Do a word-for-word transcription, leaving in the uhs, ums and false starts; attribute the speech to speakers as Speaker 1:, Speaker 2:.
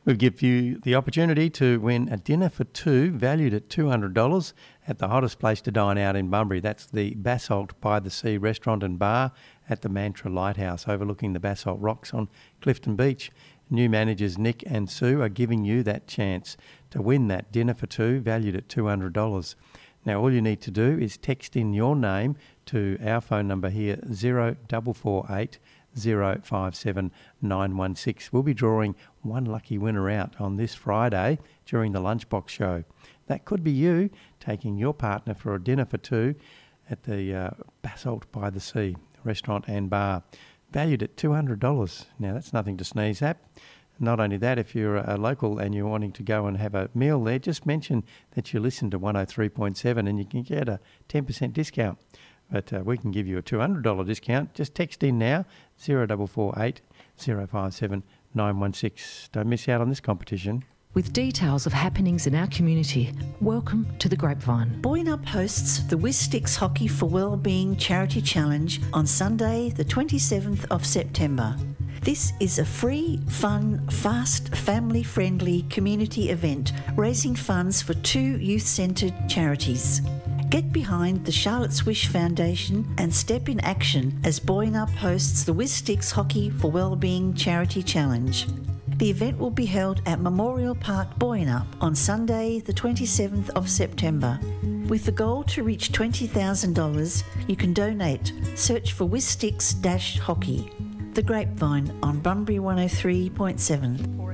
Speaker 1: We'll give you the opportunity to win a dinner for two valued at two hundred dollars at the hottest place to dine out in Bunbury. That's the Basalt by the Sea restaurant and bar at the Mantra Lighthouse overlooking the Basalt Rocks on Clifton Beach. New managers Nick and Sue are giving you that chance to win that dinner for two valued at two hundred dollars. Now all you need to do is text in your name to our phone number here, zero four four eight zero five seven nine one six. We'll be drawing one lucky winner out on this Friday during the Lunchbox show. That could be you taking your partner for a dinner for two at the uh, Basalt by the Sea restaurant and bar, valued at two hundred dollars. Now that's nothing to sneeze at. Not only that, if you're a local and you're wanting to go and have a meal there, just mention that you listen to one oh three point seven and you can get a ten percent discount. But uh, we can give you a two hundred dollars discount. Just text in now, zero four four eight zero five seven nine one six. Don't miss out on this competition.
Speaker 2: With details of happenings in our community, welcome to The Grapevine.
Speaker 3: Boynup hosts the WizSticks Hockey for Wellbeing Charity Challenge on Sunday the twenty-seventh of September. This is a free, fun, fast, family-friendly community event raising funds for two youth-centred charities. Get behind the Charlotte's Wish Foundation and step in action as Boynup hosts the WizSticks Hockey for Wellbeing Charity Challenge. The event will be held at Memorial Park, Boynup on Sunday the twenty-seventh of September. With the goal to reach twenty thousand dollars, you can donate. Search for WizSticks Hockey. The Grapevine on Bunbury one oh three point seven.